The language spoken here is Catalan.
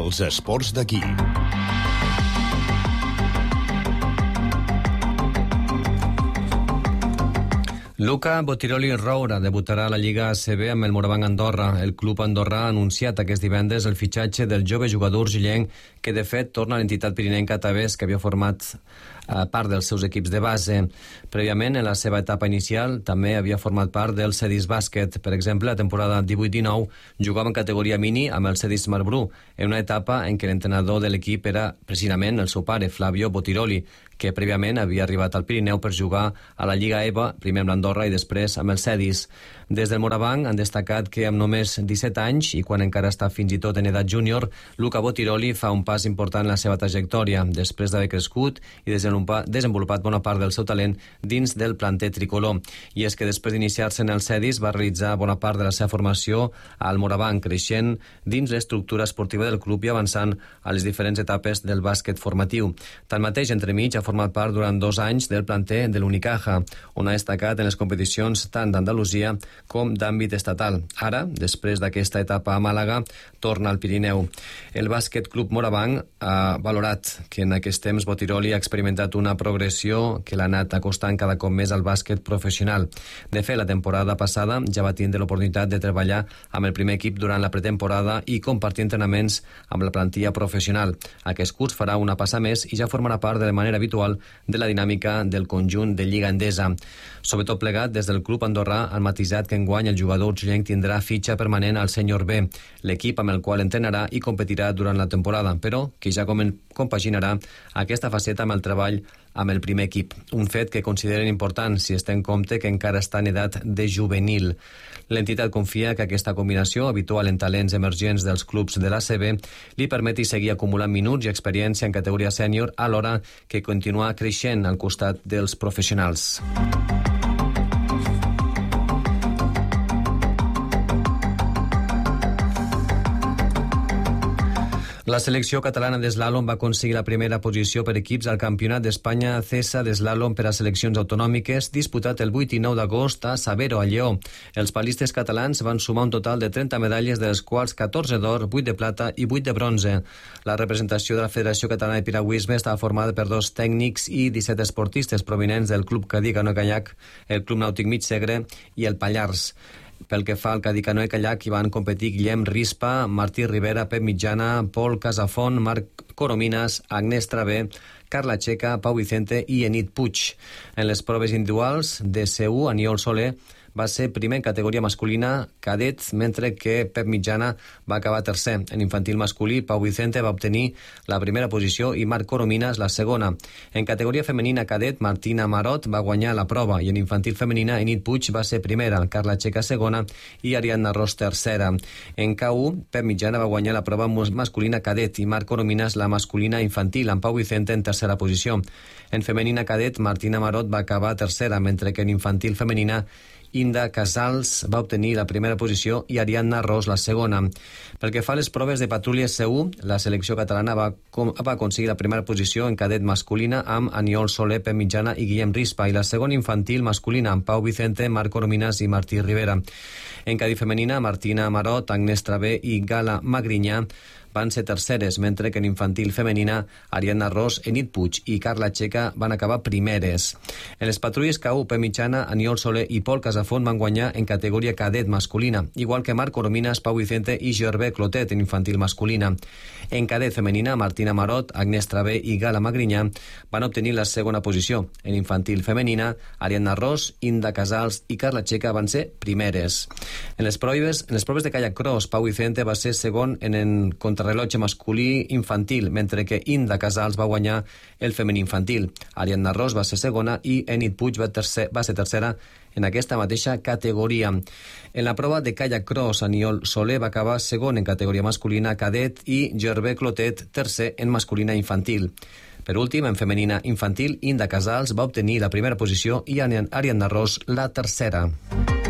Els esports d'aquí. Luca Botiroli Roura debutarà a la Lliga ACB amb el Morabanc Andorra. El club andorrà ha anunciat aquest divendres el fitxatge del jove jugador urgillenc que, de fet, torna a l'entitat pirinenca Tavés, que havia format part dels seus equips de base. Prèviament, en la seva etapa inicial, també havia format part del Cedis Bàsquet. Per exemple, la temporada 18-19 jugava en categoria mini amb el Cedis Marbrú, en una etapa en què l'entrenador de l'equip era precisament el seu pare, Flavio Botiroli, que prèviament havia arribat al Pirineu per jugar a la Lliga EVA, primer amb l'Andorra i després amb el Cedis. Des del Morabanc han destacat que amb només 17 anys, i quan encara està fins i tot en edat júnior, Luca Botiroli fa un pas important en la seva trajectòria, després d'haver crescut i desenvolupat bona part del seu talent dins del planter tricolor. I és que després d'iniciar-se en el Cedis va realitzar bona part de la seva formació al Morabanc, creixent dins l'estructura esportiva del club i avançant a les diferents etapes del bàsquet formatiu. Tanmateix, entremig, ha format part durant 2 anys del planter de l'Unicaja, on ha destacat en les competicions tant d'Andalusia com d'àmbit estatal. Ara, després d'aquesta etapa a Màlaga, torna al Pirineu. El Bàsquet Club Morabanc ha valorat que en aquest temps Botiroli ha experimentat una progressió que l'ha anat acostant cada cop més al bàsquet professional. De fet, la temporada passada ja va tindre l'oportunitat de treballar amb el primer equip durant la pretemporada i compartir entrenaments amb la plantilla professional. Aquest curs farà una passa més i ja formarà part de manera habitual de la dinàmica del conjunt de Lliga Endesa. Sobretot plegat, des del club andorrà han matisat que enguany el jugador urgillenc tindrà fitxa permanent al Sènior B, l'equip amb el qual entrenarà i competirà durant la temporada, però que ja compaginarà aquesta faceta amb el treball amb el primer equip, un fet que consideren important si es té en compte que encara està en edat de juvenil. L'entitat confia que aquesta combinació, habitual en talents emergents dels clubs de l'ACB, li permeti seguir acumulant minuts i experiència en categoria sènior alhora que continua creixent al costat dels professionals. La selecció catalana d'eslàlom va aconseguir la primera posició per equips al Campionat d'Espanya CESA d'eslàlom per a seleccions autonòmiques disputat el 8 i 9 d'agost a Sabero, a Lleó. Els palistes catalans van sumar un total de 30 medalles, de les quals 14 d'or, 8 de plata i 8 de bronze. La representació de la Federació Catalana de Piragüisme estava formada per 2 tècnics i 17 esportistes provinents del Club Cadí Canoe Kayak, el Club Nàutic Mig Segre i el Pallars. Pel que fa al Cadí Canoe Kayak, hi van competir Guillem Rispa, Martí Rivera, Pep Mitjana, Pol Casafont, Marc Coromines, Agnès Travé, Carla Checa, Pau Vicente i Enid Puig. En les proves individuals de C1, Aniol Soler va ser primer en categoria masculina cadet, mentre que Pep Mitjana va acabar tercer. En infantil masculí, Pau Vicente va obtenir la primera posició i Marc Coromines la segona. En categoria femenina cadet, Martina Marot va guanyar la prova i en infantil femenina, Enid Puig va ser primera, Carla Checa segona i Ariadna Ros tercera. En K1, Pep Mitjana va guanyar la prova masculina cadet i Marc Coromines la masculina infantil, amb Pau Vicente en tercera posició. En femenina cadet, Martina Marot va acabar tercera, mentre que en infantil femenina Inda Casals va obtenir la primera posició i Ariadna Ros la segona. Pel que fa a les proves de patrulles C1, la selecció catalana va aconseguir la primera posició en cadet masculina amb Aniol Soler, Pep Mitjana i Guillem Rispa, i la segona infantil masculina amb Pau Vicente, Marc Coromines i Martí Rivera. En cadí femenina, Martina Marot, Agnès Travé i Gala Magrinyà van ser terceres, mentre que en infantil femenina, Ariadna Ros, Enid Puig i Carla Checa van acabar primeres. En les patrulles K1, Pep Mitjana, Aniol Soler i Pol Casafont van guanyar en categoria cadet masculina, igual que Marc Coromines, Pau Vicente i Gervé Clotet en infantil masculina. En cadet femenina, Martina Marot, Agnès Travé i Gala Magrinyà van obtenir la segona posició. En infantil femenina, Ariadna Ros, Inda Casals i Carla Checa van ser primeres. En les proves de kayak cross, Pau Vicente va ser segon en contrarrellotge masculí infantil, mentre que Inda Casals va guanyar el femení infantil. Ariadna Ros va ser segona i Enid Puig va ser tercera en aquesta mateixa categoria. En la prova de kayak cross, Aniol Soler va acabar segon en categoria masculina cadet i Gervé Clotet tercer en masculina infantil. Per últim, en femenina infantil, Inda Casals va obtenir la primera posició i Ariadna Ros la tercera.